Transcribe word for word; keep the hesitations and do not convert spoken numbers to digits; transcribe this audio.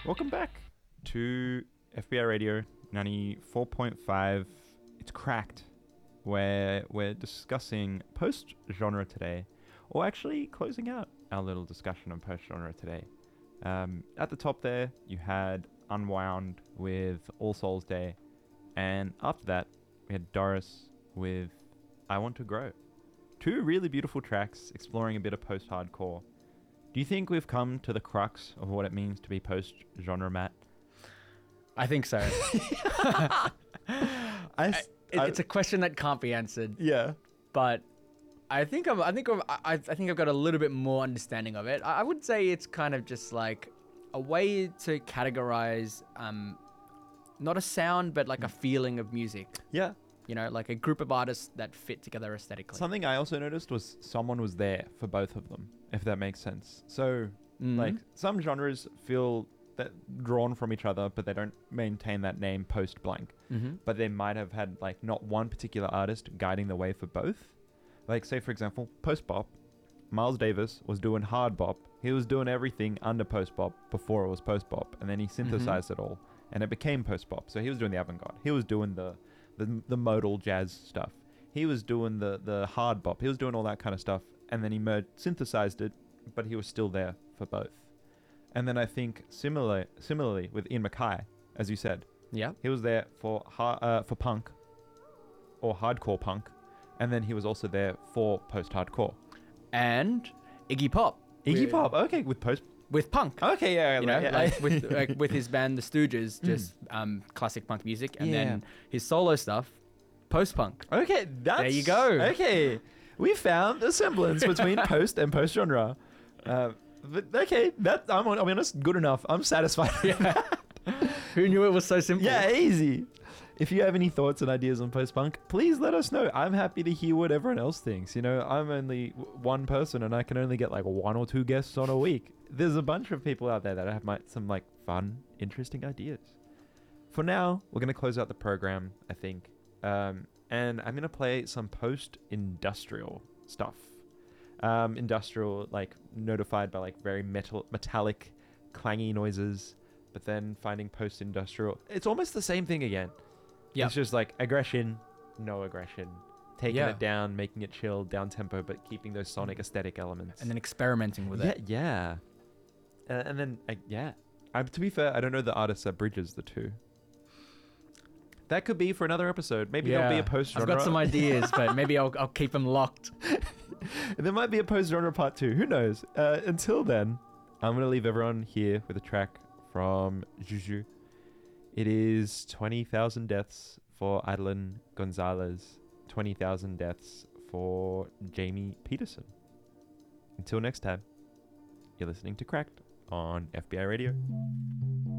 Welcome back to F B I Radio ninety-four point five. It's Cracked, where we're discussing post-genre today, or actually closing out our little discussion on post-genre today. Um, at the top there, you had Unwound with All Souls Day, and after that, we had Doris with I Want to Grow. Two really beautiful tracks exploring a bit of post-hardcore. Do you think we've come to the crux of what it means to be post-genre, Matt? I think so. I, I, it, I, it's a question that can't be answered. yeah. But I think I'm, I think I'm, I, I think I've got a little bit more understanding of it. I, I would say it's kind of just like a way to categorize, um, not a sound, but like a feeling of music. Yeah. You know, like a group of artists that fit together aesthetically. Something I also noticed was someone was there for both of them, if that makes sense. So, Mhm. like, some genres feel that drawn from each other, but they don't maintain that name post blank. Mm-hmm. But they might have had, like, not one particular artist guiding the way for both. Like, say, for example, post bop. Miles Davis was doing hard bop. He was doing everything under post bop before it was post bop, and then he synthesized it all, and it became post bop. So he was doing the avant-garde. He was doing the the the modal jazz stuff. He was doing the the hard bop. He was doing all that kind of stuff, and then he merged, synthesized it, but he was still there for both. And then I think similar similarly with Ian MacKaye, as you said, Yeah. he was there for ha- uh, for punk or hardcore punk, and then he was also there for post-hardcore. And Iggy Pop. Iggy with, Pop, okay, with post. With punk. Okay, yeah, You know, yeah. like with like with his band The Stooges, just um, classic punk music, and Yeah. then his solo stuff, post-punk. Okay, that's... There you go. Okay, we found a semblance between post and post-genre. Uh, but okay, that, I'm, I'll be honest, good enough. I'm satisfied. Yeah. Who knew it was so simple? Yeah, easy. If you have any thoughts and ideas on post-punk, please let us know. I'm happy to hear what everyone else thinks. You know, I'm only w- one person and I can only get like one or two guests on a week. There's a bunch of people out there that have my, some like fun, interesting ideas. For now, we're going to close out the program, I think. Um, and I'm going to play some post-industrial stuff. Um, industrial, like notified by like very metal, metallic, clangy noises. But then finding post-industrial, it's almost the same thing again. Yep. It's just like aggression, no aggression. Taking Yeah. it down, making it chill, down tempo, but keeping those sonic aesthetic elements. And then experimenting with yeah, it. yeah. Uh, and then, uh, yeah. Uh, to be fair, I don't know the artist that bridges the two. That could be for another episode. Maybe there'll be a post-genre. I've got some ideas, but maybe I'll, I'll keep them locked. There might be a post-genre part two. Who knows? Uh, until then, I'm going to leave everyone here with a track from Juju. It is twenty thousand deaths for Adeline Gonzalez, twenty thousand deaths for Jamie Peterson. Until next time, you're listening to Cracked on F B I Radio.